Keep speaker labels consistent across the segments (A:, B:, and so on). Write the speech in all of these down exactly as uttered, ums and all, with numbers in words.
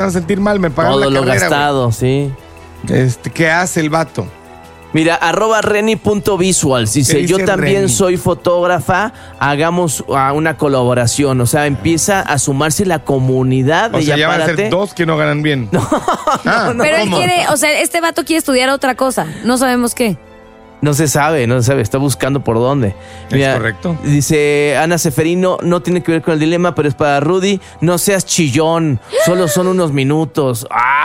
A: a sentir mal, me pagan
B: Todo
A: la
B: lo
A: carrera,
B: gastado,
A: güey.
B: sí.
A: Este, ¿qué hace el vato?
B: Mira, arroba Reni.visuals dice,
A: dice
B: yo también
A: Reni?
B: soy fotógrafa, hagamos uh, una colaboración. O sea, empieza a sumarse la comunidad de
A: O sea, ya van a
B: Yapárate.
A: ser dos que no ganan bien. No, ah,
B: no,
C: Pero él
A: ¿cómo?
C: quiere, o sea, este vato quiere estudiar otra cosa. No sabemos qué.
B: No se sabe, no se sabe, está buscando por dónde.
A: Es correcto.
B: Dice Ana Seferino, no tiene que ver con el dilema, pero es para Rudy. No seas chillón, solo son unos minutos.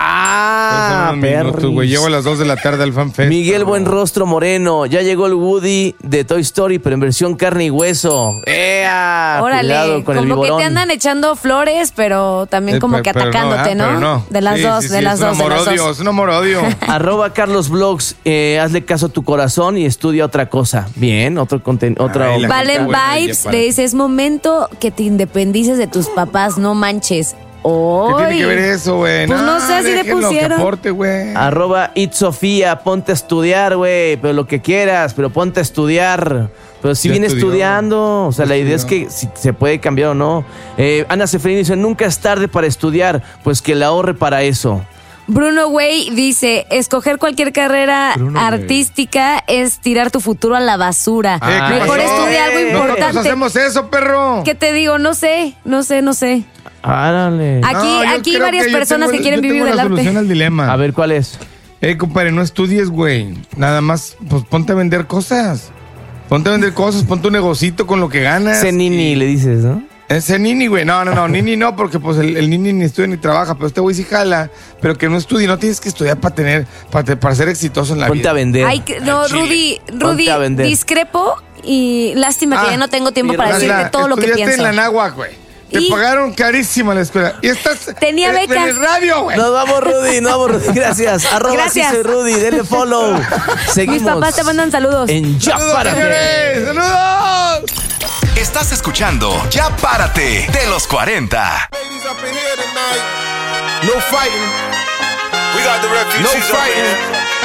B: ¡Ah!
A: Son unos minutos,
B: perris.
A: güey. Llego a las dos de la tarde al FanFest.
B: Miguel
A: pero-
B: Buenrostro Moreno, ya llegó el Woody de Toy Story, pero en versión carne y hueso. ¡Ea!
C: Órale,
B: Cuidado con el
C: como que
B: viborón.
C: te andan echando flores, pero también
A: Eh,
C: como
A: pero-
C: que
A: pero
C: atacándote,
A: no, ah,
C: ¿no?
A: pero no.
C: De las
A: Sí,
C: dos,
A: sí,
C: de
A: sí,
C: las
A: es
C: dos,
A: un
C: de las
A: amor-odio,
C: dos.
A: es un amor-odio.
B: Arroba Carlos Vlogs, eh, hazle caso a tu corazón y estudia otra cosa. Bien, otro contenido, otra.
A: Ay, la
C: Valen
A: gente buena de
C: Vibes
A: Yapárate.
C: le dice, es momento que te independices de tus papás, no manches.
A: ¿Qué tiene
C: Hoy.
A: que ver eso, güey?
C: Pues no sé, así le
A: déjenlo, que
C: pusieron.
A: aporte, güey.
B: Arroba It Sofía, ponte a estudiar, güey, pero lo que quieras, pero ponte a estudiar. Pero si
A: Ya
B: viene
A: estudió.
B: estudiando, o sea,
A: Ya
B: la idea es
A: estudió.
B: que si se puede cambiar o no. Eh, Ana Seferino dice, nunca es tarde para estudiar, pues que la ahorre para eso.
C: Bruno Way dice, escoger cualquier carrera
A: Bruno, güey.
C: artística es tirar tu futuro a la basura.
A: Eh, ¿qué
C: Mejor
A: pasó?
C: estudia algo
A: Nosotros
C: importante.
A: hacemos eso, perro.
C: ¿Qué te digo? No sé, no sé, no sé.
B: Árale.
C: Aquí,
A: No, yo
C: aquí hay
A: creo
C: varias
A: que yo
C: personas
A: tengo-
C: que quieren
A: yo
C: vivir
A: tengo
C: del
A: la solución
C: arte.
A: al dilema.
B: A ver, ¿cuál es?
A: Eh, compadre, no estudies, güey. Nada más, pues ponte a vender cosas. Ponte a vender cosas, ponte un negocito con lo que ganas.
B: Zenini, le dices, ¿no?
A: Ese Nini, güey. No, no, no, Nini no, porque pues el, el Nini ni estudia ni trabaja, pero este güey sí jala, pero que no estudie, no tienes que estudiar para tener, para, te- para ser exitoso en la
B: Ponte
A: vida.
B: a vender.
C: Ay, que- no,
A: Al chile.
C: Rudy,
B: Ponte
C: Rudy,
B: a vender.
C: discrepo y lástima que
A: Ah,
C: ya no tengo tiempo
B: y
C: para
B: Raza,
C: decirte todo lo que
A: Estudiaste
C: pienso.
A: en la Náhuac, güey. Te
C: Y-
A: pagaron carísimo la escuela. Y estás
C: Tenía
A: en,
C: beca.
A: en el radio, güey.
B: Nos vamos, Rudy, nos vamos, Rudy. Gracias. Arroba
C: Gracias.
B: sí soy Rudy, denle follow. Seguimos.
C: Mis papás te mandan saludos.
B: En Ya
A: ¡Saludos,
B: Párate.
A: señores! ¡Saludos!
D: Estás escuchando Ya Párate de los cuarenta.
E: No fighting. We got the refugees. No fighting.